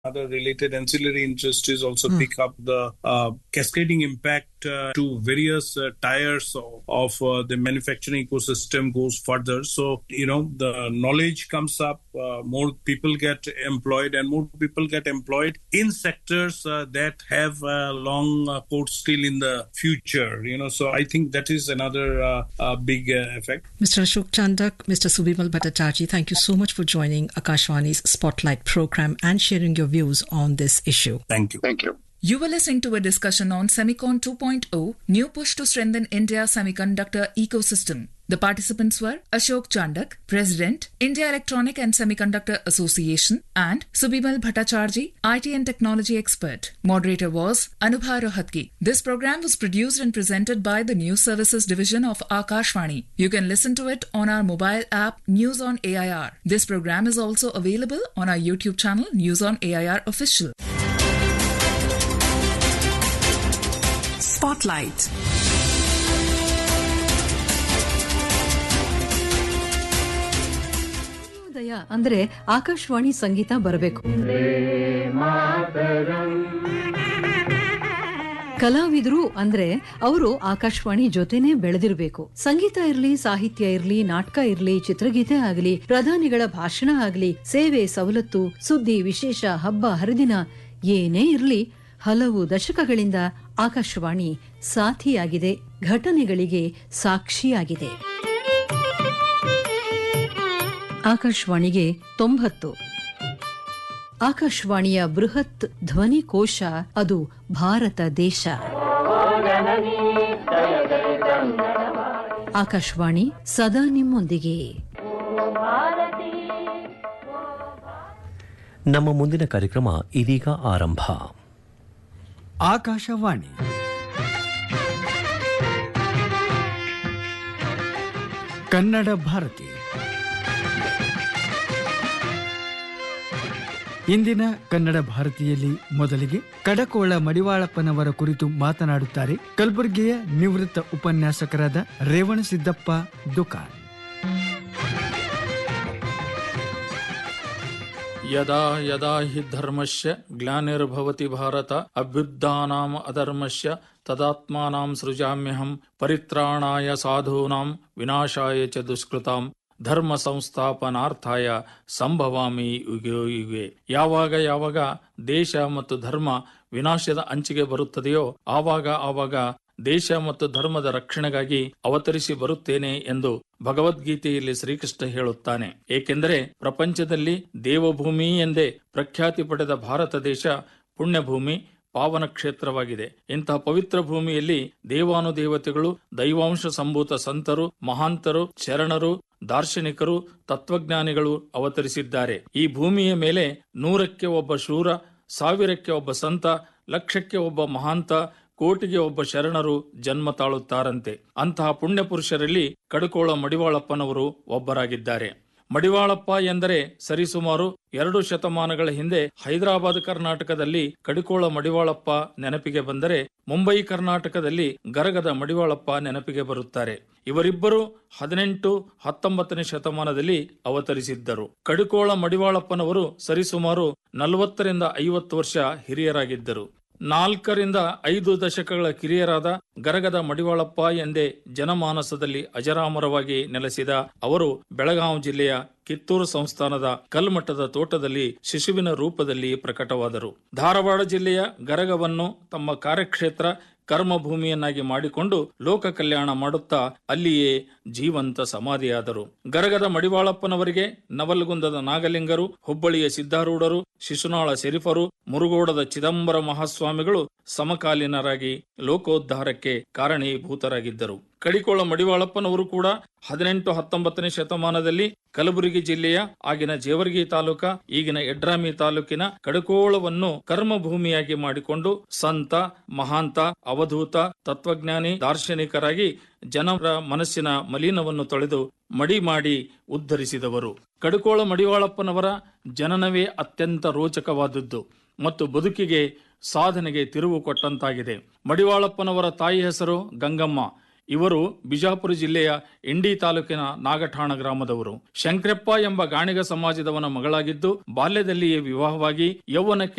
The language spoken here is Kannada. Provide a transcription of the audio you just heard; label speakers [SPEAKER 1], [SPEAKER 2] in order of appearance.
[SPEAKER 1] Other related ancillary industries also pick up the cascading impact to various tiers of the manufacturing ecosystem goes further. So, the knowledge comes up, more people get employed and more people get employed in sectors that have a long course still in the future, So I think that is another big effect.
[SPEAKER 2] Mr. Ashok Chandak, Mr. Subimal Bhattacharjee, thank you so much for joining Akashvani's Spotlight program and sharing your views on this issue.
[SPEAKER 1] Thank you.
[SPEAKER 3] Thank you.
[SPEAKER 4] You were listening to a discussion on Semicon 2.0, new push to strengthen India's semiconductor ecosystem. The participants were Ashok Chandak, President, India Electronic and Semiconductor Association, and Subimal Bhattacharjee, IT and Technology Expert. Moderator was Anubha Rohatgi. This program was produced and presented by the News Services Division of Akashvani. You can listen to it on our mobile app News on AIR. This program is also available on our YouTube channel News on AIR Official. Spotlight.
[SPEAKER 5] ಅಂದ್ರೆ ಆಕಾಶವಾಣಿ ಸಂಗೀತ ಬರಬೇಕು. ಕಲಾವಿದರು ಅಂದ್ರೆ ಅವರು ಆಕಾಶವಾಣಿ ಜೊತೆನೆ ಬೆಳೆದಿರಬೇಕು. ಸಂಗೀತ ಇರ್ಲಿ, ಸಾಹಿತ್ಯ ಇರ್ಲಿ, ನಾಟಕ ಇರ್ಲಿ, ಚಿತ್ರಗೀತೆ ಆಗಲಿ, ಪ್ರಧಾನಿಗಳ ಭಾಷಣ ಆಗಲಿ, ಸೇವೆ, ಸವಲತ್ತು, ಸುದ್ದಿ, ವಿಶೇಷ, ಹಬ್ಬ ಹರಿದಿನ ಏನೇ ಇರ್ಲಿ, ಹಲವು ದಶಕಗಳಿಂದ ಆಕಾಶವಾಣಿ ಸಾಥಿಯಾಗಿದೆ, ಘಟನೆಗಳಿಗೆ ಸಾಕ್ಷಿಯಾಗಿದೆ. ಆಕಾಶವಾಣಿಗೆ 90. ಆಕಾಶವಾಣಿಯ ಬೃಹತ್ ಧ್ವನಿಕೋಶ, ಅದು ಭಾರತ ದೇಶ. ಆಕಾಶವಾಣಿ ಸದಾ ನಿಮ್ಮೊಂದಿಗೆ.
[SPEAKER 6] ನಮ್ಮ ಮುಂದಿನ ಕಾರ್ಯಕ್ರಮ ಇದೀಗ ಆರಂಭ.
[SPEAKER 7] ಆಕಾಶವಾಣಿ ಕನ್ನಡ ಭಾರತಿ. ಇಂದಿನ ಕನ್ನಡ ಭಾರತಿಯಲ್ಲಿ ಮೊದಲಿಗೆ ಕಡಕೋಳ ಮಡಿವಾಳಪ್ಪನವರ ಕುರಿತು ಮಾತನಾಡುತ್ತಾರೆ ಕಲಬುರಗಿಯ ನಿವೃತ್ತ ಉಪನ್ಯಾಸಕರಾದ ರೇವಣಸಿದ್ದಪ್ಪ ದುಕಾನ್.
[SPEAKER 8] ಯದಾ ಯದಾ ಹಿ ಧರ್ಮಸ್ಯ ಗ್ಲಾನಿರ್ಭವತಿ ಭಾರತ ಅಭ್ಯುತ್ಥಾನಾಂ ಅಧರ್ಮಸ್ಯ ತದಾತ್ಮಾನಾಂ ಸೃಜಾಮ್ಯಹಂ ಪರಿತ್ರಾಣಾಯ ಸಾಧೂನಾಂ ವಿನಾಶಾಯ ಚ ದುಷ್ಕೃತಾಂ ಧರ್ಮ ಸಂಸ್ಥಾಪನಾರ್ಥಾಯ ಸಂಭವಾಮಿ ಯುಗೆ ಯುಗೆ. ಯಾವಾಗ ದೇಶ ಮತ್ತು ಧರ್ಮ ವಿನಾಶದ ಅಂಚಿಗೆ ಬರುತ್ತದೆಯೋ ಆವಾಗ ದೇಶ ಮತ್ತು ಧರ್ಮದ ರಕ್ಷಣೆಗಾಗಿ ಅವತರಿಸಿ ಬರುತ್ತೇನೆ ಎಂದು ಭಗವದ್ಗೀತೆಯಲ್ಲಿ ಶ್ರೀಕೃಷ್ಣ ಹೇಳುತ್ತಾನೆ. ಏಕೆಂದರೆ ಪ್ರಪಂಚದಲ್ಲಿ ದೇವಭೂಮಿ ಎಂದೇ ಪ್ರಖ್ಯಾತಿ ಪಡೆದ ಭಾರತ ದೇಶ ಪುಣ್ಯಭೂಮಿ, ಪಾವನ ಕ್ಷೇತ್ರವಾಗಿದೆ. ಇಂತಹ ಪವಿತ್ರ ಭೂಮಿಯಲ್ಲಿ ದೇವಾನುದೇವತೆಗಳು, ದೈವಾಂಶ ಸಂಭೂತ ಸಂತರು, ಮಹಾಂತರು, ಶರಣರು, ದಾರ್ಶನಿಕರು, ತತ್ವಜ್ಞಾನಿಗಳು ಅವತರಿಸಿದ್ದಾರೆ. ಈ ಭೂಮಿಯ ಮೇಲೆ 100ಕ್ಕೆ ಒಬ್ಬ ಶೂರ, 1000ಕ್ಕೆ ಒಬ್ಬ ಸಂತ, 1,00,000ಕ್ಕೆ ಒಬ್ಬ ಮಹಾಂತ, ಕೋಟಿಗೆ ಒಬ್ಬ ಶರಣರು ಜನ್ಮ ತಾಳುತ್ತಾರಂತೆ. ಅಂತಹ ಪುಣ್ಯ ಪುರುಷರಲ್ಲಿ ಕಡಕೋಳ ಮಡಿವಾಳಪ್ಪನವರು ಒಬ್ಬರಾಗಿದ್ದಾರೆ. ಮಡಿವಾಳಪ್ಪ ಎಂದರೆ ಸರಿಸುಮಾರು 2 ಶತಮಾನಗಳ ಹಿಂದೆ ಹೈದರಾಬಾದ್ ಕರ್ನಾಟಕದಲ್ಲಿ ಕಡಕೋಳ ಮಡಿವಾಳಪ್ಪ ನೆನಪಿಗೆ ಬಂದರೆ, ಮುಂಬೈ ಕರ್ನಾಟಕದಲ್ಲಿ ಗರಗದ ಮಡಿವಾಳಪ್ಪ ನೆನಪಿಗೆ ಬರುತ್ತಾರೆ. ಇವರಿಬ್ಬರು 18, 19ನೇ ಶತಮಾನದಲ್ಲಿ ಅವತರಿಸಿದ್ದರು. ಕಡಕೋಳ ಮಡಿವಾಳಪ್ಪನವರು ಸರಿಸುಮಾರು 40ರಿಂದ 50 ವರ್ಷ ಹಿರಿಯರಾಗಿದ್ದರು. 4 ರಿಂದ 5 ದಶಕಗಳ ಕಿರಿಯರಾದ ಗರಗದ ಮಡಿವಾಳಪ್ಪ ಎಂದೇ ಜನಮಾನಸದಲ್ಲಿ ಅಜರಾಮರವಾಗಿ ನೆಲೆಸಿದ ಅವರು ಬೆಳಗಾವಿ ಜಿಲ್ಲೆಯ ಕಿತ್ತೂರು ಸಂಸ್ಥಾನದ ಕಲ್ಮಠದ ತೋಟದಲ್ಲಿ ಶಿಶುವಿನ ರೂಪದಲ್ಲಿ ಪ್ರಕಟವಾದರು. ಧಾರವಾಡ ಜಿಲ್ಲೆಯ ಗರಗವನ್ನು ತಮ್ಮ ಕಾರ್ಯಕ್ಷೇತ್ರ, ಕರ್ಮಭೂಮಿಯನ್ನಾಗಿ ಮಾಡಿಕೊಂಡು ಲೋಕ ಕಲ್ಯಾಣ ಮಾಡುತ್ತಾ ಅಲ್ಲಿಯೇ ಜೀವಂತ ಸಮಾಧಿಯಾದರು. ಗರಗದ ಮಡಿವಾಳಪ್ಪನವರಿಗೆ ನವಲಗುಂದದ ನಾಗಲಿಂಗರು, ಹುಬ್ಬಳ್ಳಿಯ ಸಿದ್ಧಾರೂಢರು, ಶಿಶುನಾಳ ಶರೀಫರು, ಮುರುಗೋಡದ ಚಿದಂಬರ ಮಹಾಸ್ವಾಮಿಗಳು ಸಮಕಾಲೀನರಾಗಿ ಲೋಕೋದ್ಧಾರಕ್ಕೆ ಕಾರಣೀಭೂತರಾಗಿದ್ದರು. ಕಡಕೋಳ ಮಡಿವಾಳಪ್ಪನವರು ಕೂಡ 18, 19ನೇ ಶತಮಾನದಲ್ಲಿ ಕಲಬುರಗಿ ಜಿಲ್ಲೆಯ ಆಗಿನ ಜೇವರ್ಗಿ ತಾಲೂಕ, ಈಗಿನ ಯಡ್ರಾಮಿ ತಾಲೂಕಿನ ಕಡಕೋಳವನ್ನು ಕರ್ಮಭೂಮಿಯಾಗಿ ಮಾಡಿಕೊಂಡು ಸಂತ, ಮಹಾಂತ, ಅವಧೂತ, ತತ್ವಜ್ಞಾನಿ, ದಾರ್ಶನಿಕರಾಗಿ ಜನರ ಮನಸ್ಸಿನ ಮಲಿನವನ್ನು ತೊಳೆದು ಮಡಿ ಮಾಡಿ ಉದ್ಧರಿಸಿದವರು. ಕಡಕೋಳ ಮಡಿವಾಳಪ್ಪನವರ ಜನನವೇ ಅತ್ಯಂತ ರೋಚಕವಾದದ್ದು ಮತ್ತು ಬದುಕಿಗೆ, ಸಾಧನೆಗೆ ತಿರುವು ಕೊಟ್ಟಂತಾಗಿದೆ. ಮಡಿವಾಳಪ್ಪನವರ ತಾಯಿ ಹೆಸರು ಗಂಗಮ್ಮ. ಇವರು ಬಿಜಾಪುರ ಜಿಲ್ಲೆಯ ಇಂಡಿ ತಾಲೂಕಿನ ನಾಗಠಾಣ ಗ್ರಾಮದವರು. ಶಂಕರಪ್ಪ ಎಂಬ ಗಾಣಿಗ ಸಮಾಜದವನ ಮಗಳಾಗಿದ್ದು ಬಾಲ್ಯದಲ್ಲಿಯೇ ವಿವಾಹವಾಗಿ ಯೌವನಕ್ಕೆ